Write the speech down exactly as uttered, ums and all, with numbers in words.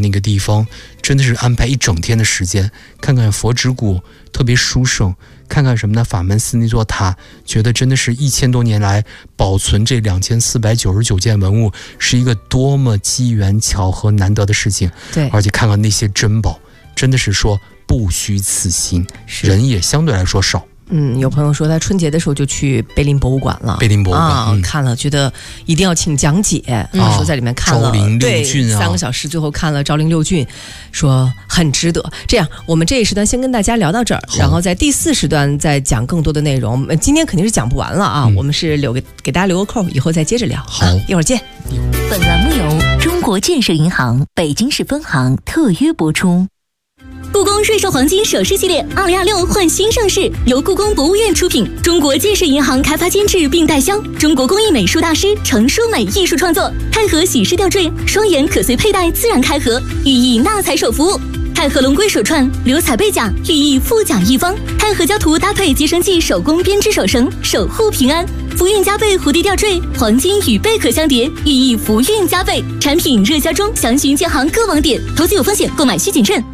那个地方，真的是安排一整天的时间，看看佛指骨，特别殊胜，看看什么呢？法门寺那座塔，觉得真的是一千多年来保存这两千四百九十九件文物，是一个多么机缘巧合难得的事情。 对， 而且看看那些珍宝，真的是说不虚此行，人也相对来说少。 嗯，有朋友说他春节的时候就去碑林博物馆了， 碑林博物馆、 啊嗯、看了，觉得一定要请讲解。嗯、说在里面看了昭陵六郡啊， 对，三个小时，最后看了昭陵六郡，说很值得。这样，我们这一时段先跟大家聊到这儿，然后在第四时段再讲更多的内容。今天肯定是讲不完了啊，嗯、我们是留给给大家留个扣，以后再接着聊。 好， 啊、一会儿见。 本栏目由中国建设银行北京市分行特约播出。 故宫瑞兽黄金首饰系列二零二六焕新上市，由故宫博物院出品，中国建设银行开发监制并代销，中国工艺美术大师程淑美艺术创作，钛合喜式吊坠，双眼可随佩戴自然开合，寓意纳财首福；钛合龙龟手串，流彩背甲，寓意富甲一方；钛合胶图搭配集成器手工编织手绳，守护平安。福运加倍蝴蝶吊坠，黄金与贝壳相叠，寓意福运加倍。产品热销中，详询建行各网点。投资有风险，购买需谨慎。